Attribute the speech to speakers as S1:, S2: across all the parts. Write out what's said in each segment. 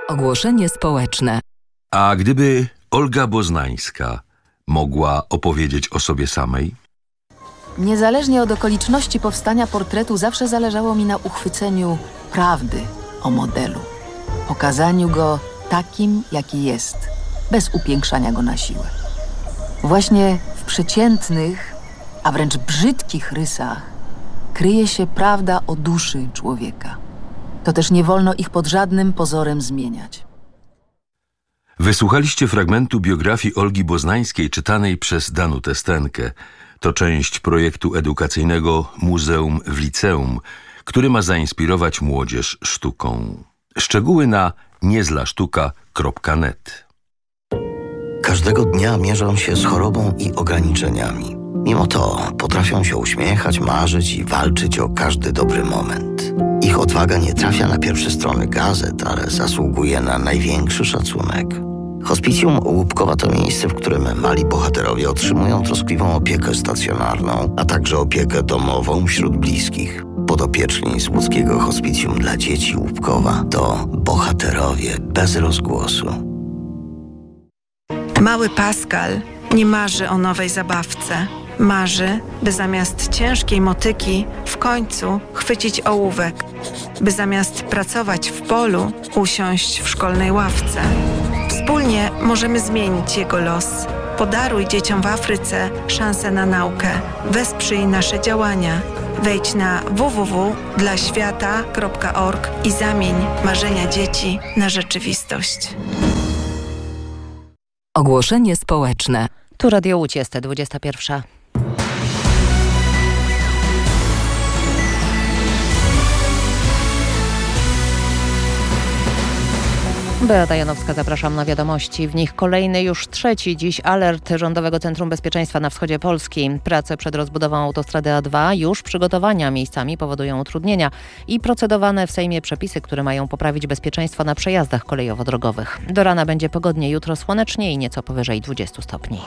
S1: Ogłoszenie społeczne.
S2: A gdyby Olga Boznańska mogła opowiedzieć o sobie samej?
S3: Niezależnie od okoliczności powstania portretu zawsze zależało mi na uchwyceniu prawdy o modelu. Pokazaniu go takim, jaki jest, bez upiększania go na siłę. Właśnie w przeciętnych, a wręcz brzydkich rysach kryje się prawda o duszy człowieka. To też nie wolno ich pod żadnym pozorem zmieniać.
S2: Wysłuchaliście fragmentu biografii Olgi Boznańskiej czytanej przez Danutę Stenkę. To część projektu edukacyjnego Muzeum w Liceum, który ma zainspirować młodzież sztuką. Szczegóły na niezlasztuka.net.
S4: Każdego dnia mierzą się z chorobą i ograniczeniami. Mimo to potrafią się uśmiechać, marzyć i walczyć o każdy dobry moment. Ich odwaga nie trafia na pierwsze strony gazet, ale zasługuje na największy szacunek. Hospicjum Łupkowa to miejsce, w którym mali bohaterowie otrzymują troskliwą opiekę stacjonarną, a także opiekę domową wśród bliskich. Podopieczni z łódzkiego hospicjum dla dzieci Łupkowa to bohaterowie bez rozgłosu.
S5: Mały Pascal nie marzy o nowej zabawce. Marzy, by zamiast ciężkiej motyki w końcu chwycić ołówek, by zamiast pracować w polu usiąść w szkolnej ławce. Wspólnie możemy zmienić jego los. Podaruj dzieciom w Afryce szansę na naukę. Wesprzyj nasze działania. Wejdź na www.dlaświata.org i zamień marzenia dzieci na rzeczywistość.
S1: Ogłoszenie społeczne.
S6: Tu Radio Łódź, jest 21. Beata Janowska, zapraszam na wiadomości. W nich kolejny, już trzeci dziś alert Rządowego Centrum Bezpieczeństwa na wschodzie Polski. Prace przed rozbudową autostrady A2, już przygotowania miejscami powodują utrudnienia i procedowane w Sejmie przepisy, które mają poprawić bezpieczeństwo na przejazdach kolejowo-drogowych. Do rana będzie pogodnie, jutro słonecznie i nieco powyżej 20 stopni.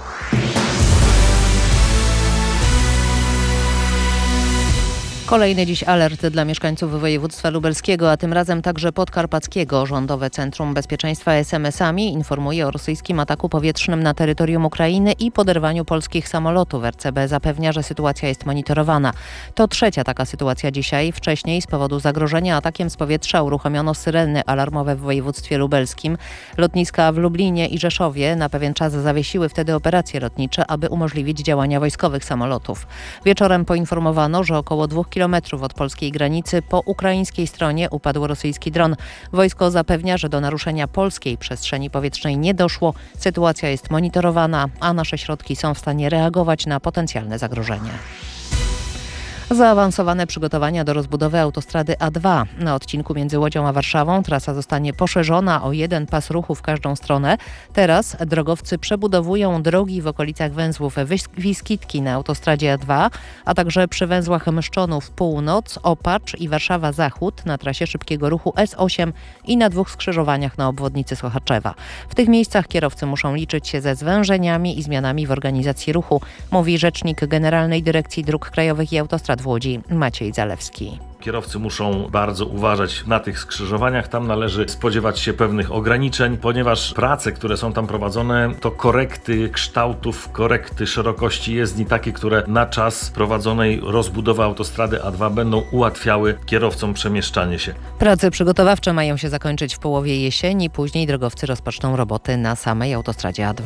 S6: Kolejny dziś alert dla mieszkańców województwa lubelskiego, a tym razem także podkarpackiego. Rządowe Centrum Bezpieczeństwa SMS-ami informuje o rosyjskim ataku powietrznym na terytorium Ukrainy i poderwaniu polskich samolotów. RCB zapewnia, że sytuacja jest monitorowana. To trzecia taka sytuacja dzisiaj. Wcześniej z powodu zagrożenia atakiem z powietrza uruchomiono syreny alarmowe w województwie lubelskim. Lotniska w Lublinie i Rzeszowie na pewien czas zawiesiły wtedy operacje lotnicze, aby umożliwić działania wojskowych samolotów. Wieczorem poinformowano, że około 2 kilometrów od polskiej granicy po ukraińskiej stronie upadł rosyjski dron. Wojsko zapewnia, że do naruszenia polskiej przestrzeni powietrznej nie doszło. Sytuacja jest monitorowana, a nasze środki są w stanie reagować na potencjalne zagrożenie. Zaawansowane przygotowania do rozbudowy autostrady A2. Na odcinku między Łodzią a Warszawą trasa zostanie poszerzona o jeden pas ruchu w każdą stronę. Teraz drogowcy przebudowują drogi w okolicach węzłów Wiskitki na autostradzie A2, a także przy węzłach Myszczonów Północ, Opacz i Warszawa Zachód na trasie szybkiego ruchu S8 i na 2 skrzyżowaniach na obwodnicy Sochaczewa. W tych miejscach kierowcy muszą liczyć się ze zwężeniami i zmianami w organizacji ruchu, mówi rzecznik Generalnej Dyrekcji Dróg Krajowych i Autostrad w Łodzi Maciej Zalewski.
S7: Kierowcy muszą bardzo uważać na tych skrzyżowaniach. Tam należy spodziewać się pewnych ograniczeń, ponieważ prace, które są tam prowadzone, to korekty kształtów, korekty szerokości jezdni, takie, które na czas prowadzonej rozbudowy autostrady A2 będą ułatwiały kierowcom przemieszczanie się.
S6: Prace przygotowawcze mają się zakończyć w połowie jesieni, później drogowcy rozpoczną roboty na samej autostradzie A2.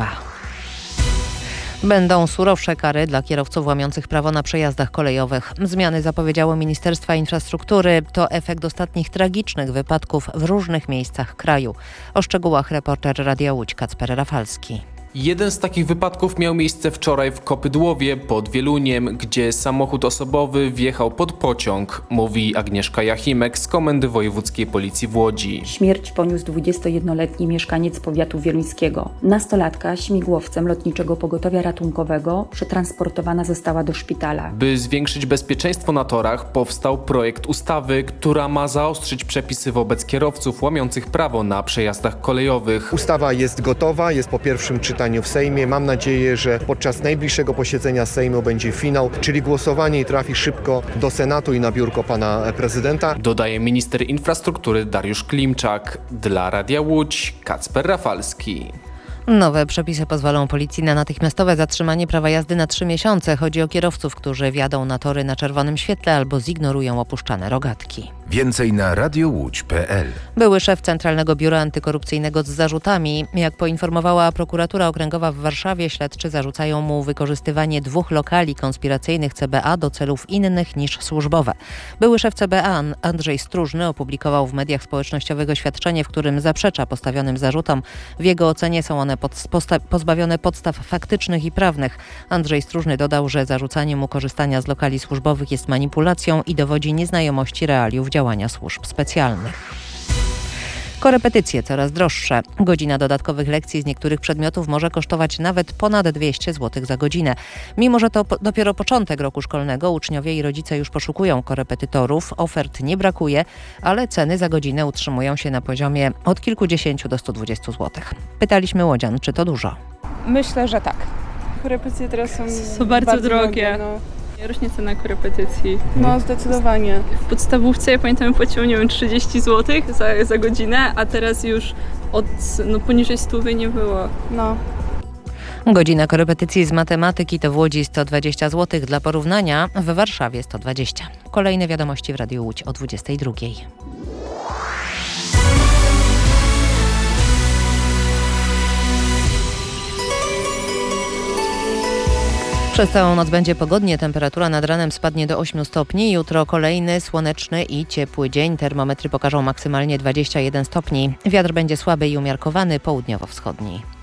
S6: Będą surowsze kary dla kierowców łamiących prawo na przejazdach kolejowych. Zmiany zapowiedziało Ministerstwo Infrastruktury. To efekt ostatnich tragicznych wypadków w różnych miejscach kraju. O szczegółach reporter Radia Łódź Kacper Rafalski.
S8: Jeden z takich wypadków miał miejsce wczoraj w Kopydłowie pod Wieluniem, gdzie samochód osobowy wjechał pod pociąg, mówi Agnieszka Jachimek z Komendy Wojewódzkiej Policji w Łodzi.
S9: Śmierć poniósł 21-letni mieszkaniec powiatu wieluńskiego. Nastolatka śmigłowcem Lotniczego Pogotowia Ratunkowego przetransportowana została do szpitala.
S8: By zwiększyć bezpieczeństwo na torach, powstał projekt ustawy, która ma zaostrzyć przepisy wobec kierowców łamiących prawo na przejazdach kolejowych.
S10: Ustawa jest gotowa, jest po pierwszym czytaniu czytaniu w Sejmie. Mam nadzieję, że podczas najbliższego posiedzenia Sejmu będzie finał, czyli głosowanie i trafi szybko do Senatu i na biurko pana prezydenta.
S8: Dodaje minister infrastruktury Dariusz Klimczak. Dla Radia Łódź, Kacper Rafalski.
S6: Nowe przepisy pozwolą policji na natychmiastowe zatrzymanie prawa jazdy na 3 miesiące. Chodzi o kierowców, którzy wjadą na tory na czerwonym świetle albo zignorują opuszczane rogatki.
S11: Więcej na radiołódź.pl.
S6: Były szef Centralnego Biura Antykorupcyjnego z zarzutami. Jak poinformowała prokuratura okręgowa w Warszawie, śledczy zarzucają mu wykorzystywanie 2 lokali konspiracyjnych CBA do celów innych niż służbowe. Były szef CBA Andrzej Stróżny opublikował w mediach społecznościowych oświadczenie, w którym zaprzecza postawionym zarzutom. W jego ocenie są one pozbawione podstaw faktycznych i prawnych. Andrzej Stróżny dodał, że zarzucanie mu korzystania z lokali służbowych jest manipulacją i dowodzi nieznajomości realiów działania służb specjalnych. Korepetycje coraz droższe. Godzina dodatkowych lekcji z niektórych przedmiotów może kosztować nawet ponad 200 zł za godzinę. Mimo że to dopiero początek roku szkolnego, uczniowie i rodzice już poszukują korepetytorów. Ofert nie brakuje, ale ceny za godzinę utrzymują się na poziomie od kilkudziesięciu do 120 zł. Pytaliśmy łodzian, czy to dużo.
S12: Myślę, że tak.
S13: Korepetycje teraz są bardzo drogie. Rośnie cena korepetycji.
S12: No, zdecydowanie.
S13: W podstawówce, ja pamiętam, płaciłam, nie wiem, 30 zł za godzinę, a teraz już poniżej 100 nie było.
S12: No.
S6: Godzina korepetycji z matematyki to w Łodzi 120 zł. Dla porównania w Warszawie 120. Kolejne wiadomości w Radiu Łódź o 22. Przez całą noc będzie pogodnie, temperatura nad ranem spadnie do 8 stopni. Jutro kolejny słoneczny i ciepły dzień. Termometry pokażą maksymalnie 21 stopni. Wiatr będzie słaby i umiarkowany, południowo-wschodni.